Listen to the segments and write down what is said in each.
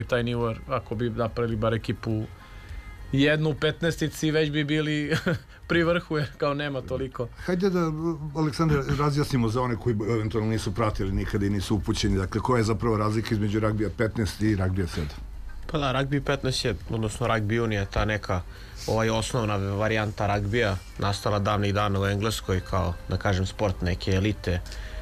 taj nivo, ako bi napravili bar ekipu jednu u 15-ici, već bi bili pri vrhu, jer kao nema toliko. Hajde da, Aleksandre, razjasnimo za one koji eventualno nisu pratili nikada i nisu upućeni. Dakle, koja je zapravo razlika između ragbija 15 i ragbija 7? Pa da, ragbi 15 je, odnosno ragbi unija, ta neka osnovna varijanta ragbija, nastala davnih dana u Engleskoj kao, da kažem, sport neke elite.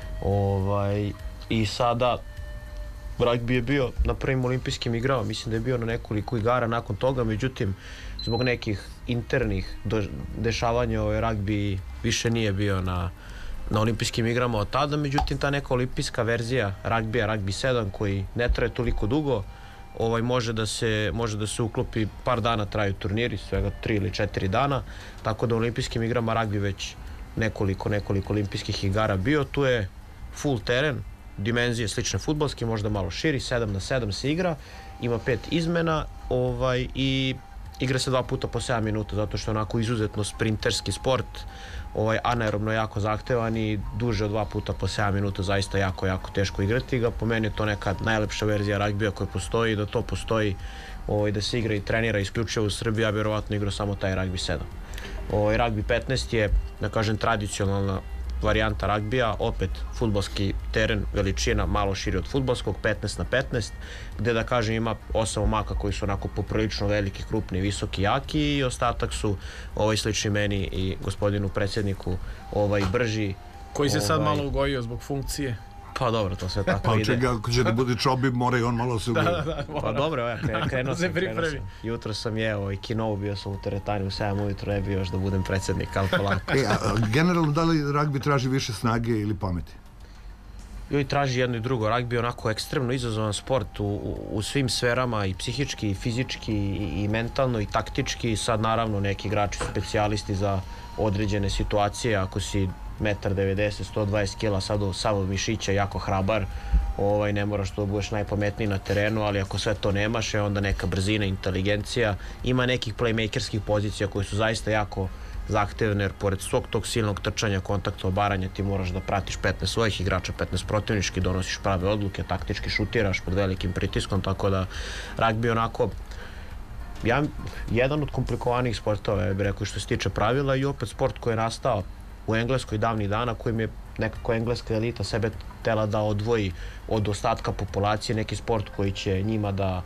I sada ragbi je bio na prvim olimpijskim igrama, mislim da je bio na nekoliko igara nakon toga, međutim, zbog nekih internih dešavanja ragbi više nije bio na olimpijskim igrama od tada, međutim ta neka olimpijska verzija ragbija, ragbi 7, koji ne traje toliko dugo, može da se uklopi, par dana traju turniri, svega 3 ili 4 dana, tako da u olimpijskim igrama ragbi već nekoliko olimpijskih igara bio. Tu je full teren, dimenzije slične fudbalske, možda malo širi, 7x7 se igra, ima 5 izmena i igra se 2 puta po 7 minuta, zato što je onako izuzetno sprinterski sport, anaerobno jako zahtevan i duže od 2 puta po 7 minuta, zaista jako teško igrati ga. Po meni je to neka najlepša verzija ragbija koja postoji, da to postoji, da se igra i trenira isključivo u Srbiji, ja vjerovatno igrao samo taj ragbi 7. Ragbi 15 je, da kažem, tradicionalna varijanta ragbija, opet fudbalski teren, veličina malo širi od fudbalskog, 15x15, gde, da kažem, ima 8 momaka koji su onako poprilično veliki, krupni, visoki, jaki, i ostatak su slični meni i gospodinu predsjedniku, brži. Koji se sad malo ugojio zbog funkcije. Pa dobro, to sve tako ide. Pa ako će da bude čobi, mora i on malo se ugojio. Pa dobro, krenuo sam. Jutro sam jeo i kinovu, bio sam u teretani u 7 ujutro, ne bi još da budem predsjednik, ali polako. Generalno, da li ragbi traži više snage ili pameti? Joj, traži jedno i drugo. Ragbi je onako ekstremno izazovan sport u svim sferama, i psihički, i fizički, i mentalno, i taktički. Sad naravno neki igrači su specijalisti za određene situacije. Ako si 1,90 m, 120 kg, sad u samog mišića, jako hrabar, ne moraš da budeš najpametniji na terenu, ali ako sve to nemaš, onda neka brzina, inteligencija, ima nekih playmakerskih pozicija koje su zaista jako zahtevne, jer pored svog tog silnog trčanja, kontakta, obaranja, ti moraš da pratiš 15 svojih igrača, 15 protivnički, donosiš prave odluke, taktički šutiraš pod velikim pritiskom, tako da ragbi onako jedan od komplikovanijih sportova, ja bih rekao, što se tiče pravila, i opet sport koji je nastao u Engleskoj davnih dana, kojim je nekako engleska elita sebe tela da odvoji od ostatka populacije, neki sport koji će njima da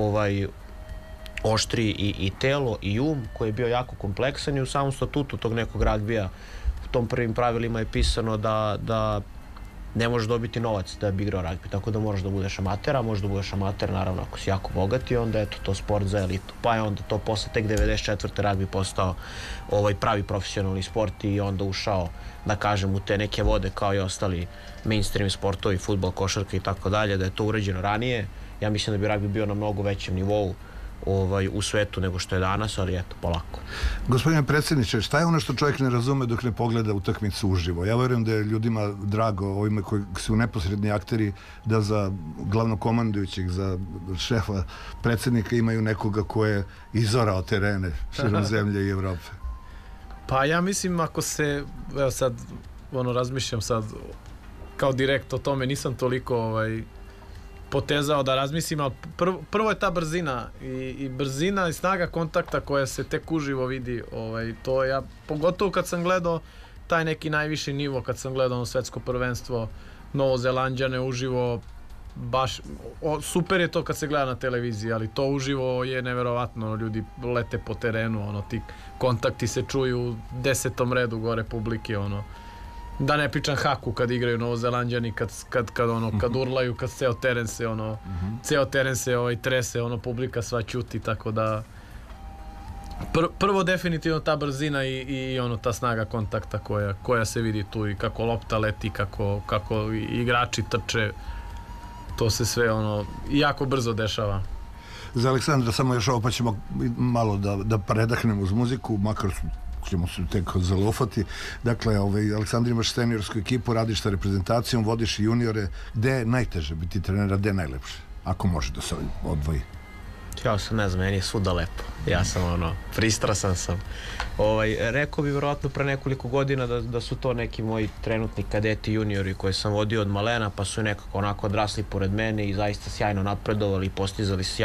oštri i telo i koji je bio jako kompleksan, i u samom statutu tog nekog ragbija u tom prvim pravilima je pisano da ne možeš dobiti novac da bi igrao ragbi, tako da moraš da budeš amater, a možeš da budeš amater naravno ako si jako bogat, i onda eto to sport za elitu. Pa je onda to posle tek 94. ragbi postao pravi profesionalni sport i onda ušao, da kažem, u te neke vode kao i ostali mainstream sportovi, fudbal, košarka i tako dalje, da je to urađeno ranije. Ja mislim da bi ragbi bio na mnogo većem nivou u svetu nego što je danas, ali eto, polako. Gospodine predsjedniče, šta je ono što čovjek ne razume dok ne pogleda utakmicu uživo? Ja verujem da je ljudima drago, ovima koji su neposredni akteri, da za glavnokomandujućeg, za šefa predsjednika imaju nekoga ko je izorao terene širom zemlje i Evrope. Pa ja mislim, ako se, evo sad, razmišljam sad kao direkt o tome, nisam toliko potezao da razmislim, ali prvo je ta brzina i brzina i snaga kontakta koja se tek uživo vidi, to ja, pogotovo kad sam gledao taj neki najviši nivo, kad sam gledao svetsko prvenstvo Novozelanđane uživo, baš super je to kad se gleda na televiziji, ali to uživo je neverovatno, ljudi lete po terenu, ti kontakti se čuju u 10. redu gore publike, da ne pričam haku kad igraju Novozelanđani, kad urlaju, kad ceo teren se trese, publika sva ćuti, tako da prvo definitivno ta brzina i ta snaga kontakta koja se vidi tu, i kako lopta leti, kako igrači trče, to se sve jako brzo dešava. Za Aleksandra samo još ovo, pa ćemo malo da predahnemo uz muziku, makar ćemo se tek zalofati. Dakle, Aleksandar, imaš seniorsku ekipu, radiš sa reprezentacijom, vodiš i juniore. Gde je najteže biti trenera, gde je najlepše? Ako može da se odvoji. Ja sam, ne znam, meni je svuda lepo. Ja sam pristrasan sam. Rekao bi vjerojatno pre nekoliko godina da su to neki moji trenutni kadeti juniori koje sam vodio od malena, pa su nekako onako odrasli pored mene i zaista sjajno napredovali i postizali sjajno